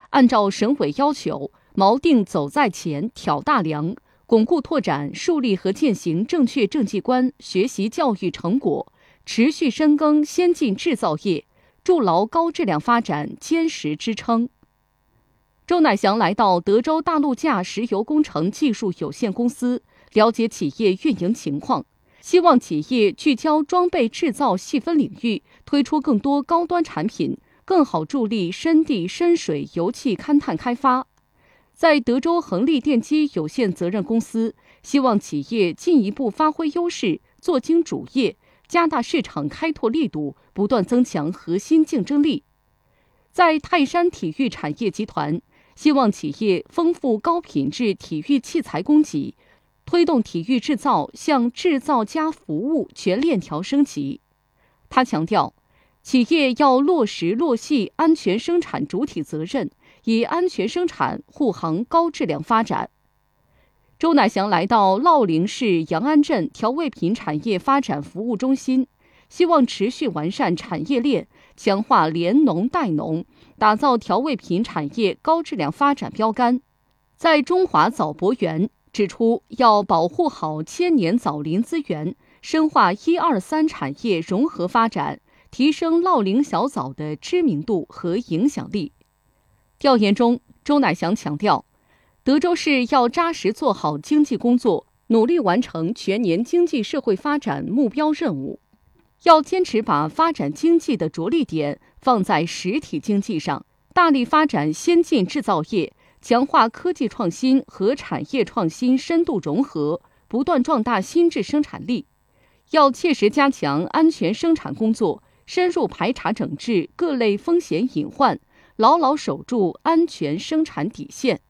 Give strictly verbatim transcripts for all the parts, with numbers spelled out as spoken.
按照省委要求，锚定走在前、挑大梁，巩固拓展、树立和践行正确政绩观、学习教育成果，持续深耕先进制造业，筑牢高质量发展坚实支撑。周乃祥来到德州大陆架石油工程技术有限公司，了解企业运营情况，希望企业聚焦装备制造细分领域，推出更多高端产品，更好助力深地深水油气勘探开发。在德州恒力电机有限责任公司，希望企业进一步发挥优势，做精主业，加大市场开拓力度，不断增强核心竞争力。在泰山体育产业集团，希望企业丰富高品质体育器材供给，推动体育制造向制造加服务全链条升级。他强调，企业要落实落细安全生产主体责任，以安全生产护航高质量发展。周乃祥来到乐陵市杨安镇调味品产业发展服务中心，希望持续完善产业链，强化联农带农，打造调味品产业高质量发展标杆。在中华枣博园指出，要保护好千年枣林资源，深化一二三产业融合发展，提升乐陵小枣的知名度和影响力。调研中，周乃祥强调，德州市要扎实做好经济工作，努力完成全年经济社会发展目标任务。要坚持把发展经济的着力点放在实体经济上，大力发展先进制造业，强化科技创新和产业创新深度融合，不断壮大新质生产力。要切实加强安全生产工作，深入排查整治各类风险隐患，牢牢守住安全生产底线。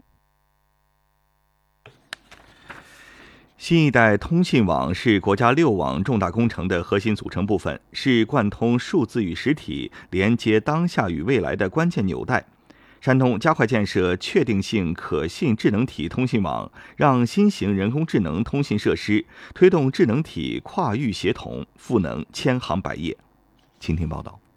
新一代通信网是国家六网重大工程的核心组成部分，是贯通数字与实体、连接当下与未来的关键纽带。山东加快建设确定性可信智能体通信网，让新型人工智能通信设施推动智能体跨域协同，赋能千行百业。请听报道。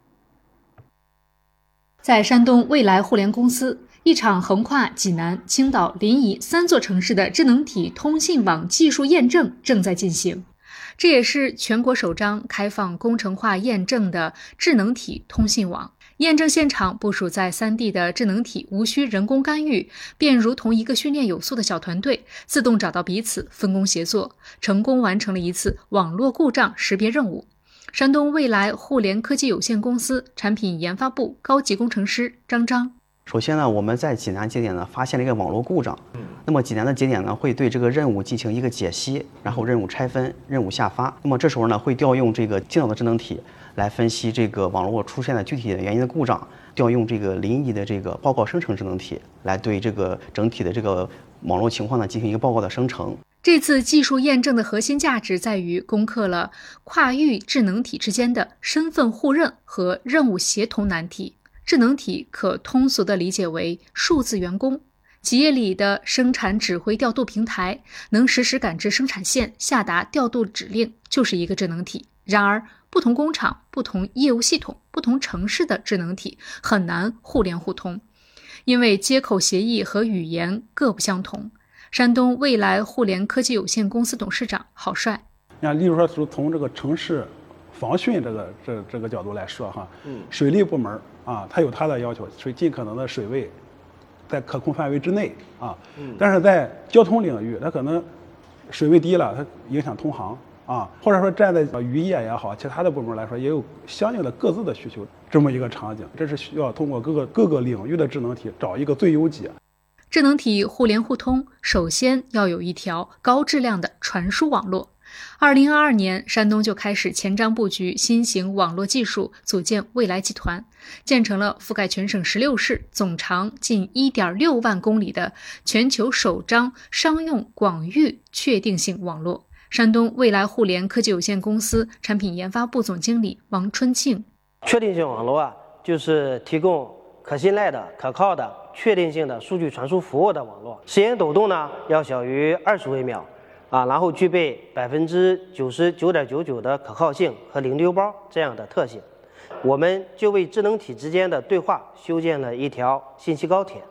在山东未来互联公司，一场横跨济南、青岛、临沂三座城市的智能体通信网技术验证正在进行，这也是全国首张开放工程化验证的智能体通信网。验证现场部署在三 D 的智能体无需人工干预，便如同一个训练有素的小团队，自动找到彼此，分工协作，成功完成了一次网络故障识别任务。山东未来互联科技有限公司产品研发部高级工程师张张。 首先呢，我们在济南节点呢发现了一个网络故障，那么济南的节点呢会对这个任务进行一个解析，然后任务拆分、任务下发。那么这时候呢会调用这个电脑的智能体来分析这个网络出现的具体的原因的故障，调用这个临沂的这个报告生成智能体来对这个整体的这个网络情况呢进行一个报告的生成。 这次技术验证的核心价值在于攻克了跨域智能体之间的身份互认和任务协同难题。智能体可通俗地理解为数字员工，企业里的生产指挥调度平台能实时感知生产线，下达调度指令，就是一个智能体。然而，不同工厂、不同业务系统、不同城市的智能体很难互联互通，因为接口协议和语言各不相同。山东未来互联科技有限公司董事长郝帅， 那例如说从这个城市防汛这个这这个角度来说哈，嗯，水利部门啊，它有它的要求，所以尽可能的水位在可控范围之内啊，嗯，但是在交通领域，它可能水位低了，它影响通航啊，或者说站在渔业也好，其他的部门来说，也有相应的各自的需求，这么一个场景，这是需要通过各个各个领域的智能体找一个最优解。 智能体互联互通，首先要有一条高质量的传输网络。二零二二年，山东就开始前瞻布局新型网络技术，组建未来集团，建成了覆盖全省十六市、总长近 一点六万公里的全球首张商用广域确定性网络。山东未来互联科技有限公司产品研发部总经理王春庆， 确定性网络啊，就是提供可信赖的、可靠的、确定性的数据传输服务的网络。时延抖动呢要小于二十微秒，啊，然后具备百分之九十九点九九的可靠性和零丢包这样的特性。我们就为智能体之间的对话修建了一条信息高铁。